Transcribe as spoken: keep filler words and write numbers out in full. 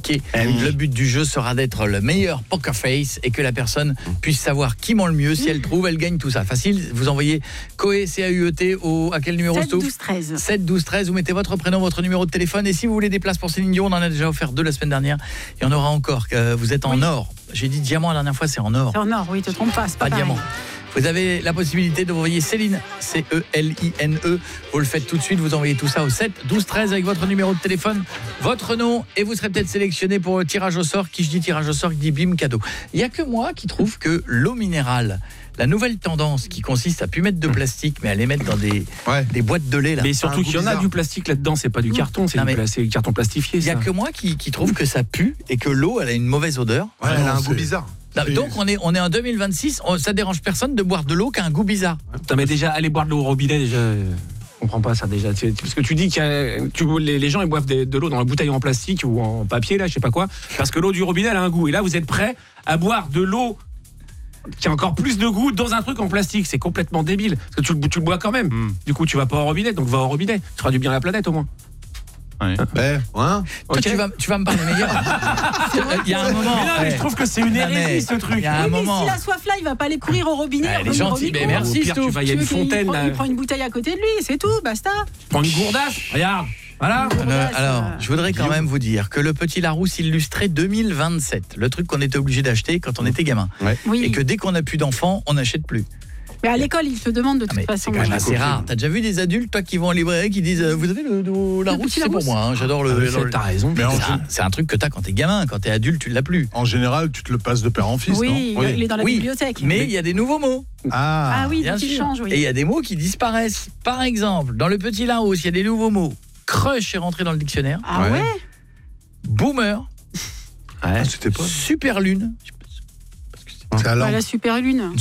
compliqué. Mmh. Le but du jeu sera d'être le meilleur poker face et que la personne puisse savoir qui ment le mieux. Si elle trouve, elle gagne tout ça. Facile, vous envoyez Coé, C A U E T, au, à quel numéro? sept douze treize. sept douze treize, vous mettez votre prénom, votre numéro de téléphone. Et si vous voulez des places pour Céline Dion, on en a déjà offert deux la semaine dernière. Il y en aura encore. Vous êtes en oui. or. J'ai dit diamant la dernière fois, c'est en or. C'est en or, oui, te trompe pas, c'est pas, pas pareil. diamant. Vous avez la possibilité de vous envoyer Céline, C E L I N E. Vous le faites tout de suite, vous envoyez tout ça au sept douze treize avec votre numéro de téléphone, votre nom, et vous serez peut-être sélectionné pour le tirage au sort. Qui je dis tirage au sort, qui dit bim, cadeau. Il n'y a que moi qui trouve que l'eau minérale, la nouvelle tendance qui consiste à plus mettre de plastique, mais à les mettre dans des, ouais. des boîtes de lait. Là. Mais surtout qu'il y en a du plastique là-dedans, c'est pas du carton, c'est, du, c'est du carton plastifié. Il n'y a que moi qui, qui trouve que ça pue et que l'eau, elle a une mauvaise odeur. Ouais, elle a un goût bizarre. Donc on est, on est en deux mille vingt-six, on, ça dérange personne de boire de l'eau qui a un goût bizarre. Putain, mais déjà, aller boire de l'eau au robinet, déjà, je comprends pas ça déjà. Parce que tu dis que tu, les, les gens ils boivent de, de l'eau dans la bouteille en plastique ou en papier, là, je sais pas quoi, parce que l'eau du robinet elle a un goût. Et là, vous êtes prêts à boire de l'eau qui a encore plus de goût dans un truc en plastique. C'est complètement débile. Parce que tu, tu le bois quand même. Mm. Du coup, tu vas pas au robinet, donc va au robinet. Tu feras du bien à la planète au moins. Ouais. Ouais. Toi, okay. tu, vas, tu vas me parler meilleur. Il y a un moment. Mais non, mais je trouve que c'est une hérésie ce truc. Il y a un oui, moment. Mais si la soif là, il va pas aller courir au robinet. Elle est gentille, mais merci. Pire, tu vas, il y a une fontaine. Il prend, là. il prend une bouteille à côté de lui, c'est tout, basta. Tu prends une gourdasse, regarde. Voilà. Euh, alors, je voudrais quand même vous dire que le Petit Larousse illustré deux mille vingt-sept, le truc qu'on était obligé d'acheter quand on était gamin, ouais. oui. et que dès qu'on n'a plus d'enfants, on n'achète plus. Mais à l'école, ils se demandent de toute ah façon. C'est quand même assez rare. T'as déjà vu des adultes, toi, qui vont en librairie, qui disent euh, vous avez le, le Larousse, c'est pour moi. Hein, j'adore le. Ah, le... T'as raison. Mais c'est, un, c'est un truc que t'as quand t'es gamin. Quand t'es adulte, tu l'as plus. En général, tu te le passes de père en fils. Oui, non oui. il est dans la oui, bibliothèque. Mais il y a des nouveaux mots. Ah, ah oui, bien donc sûr. il change. Oui. Et il y a des mots qui disparaissent. Par exemple, dans le Petit Larousse, il y a des nouveaux mots. Crush est rentré dans le dictionnaire. Ah ouais. Boomer. Ouais. C'était pas. Super lune. C'est à la super lune.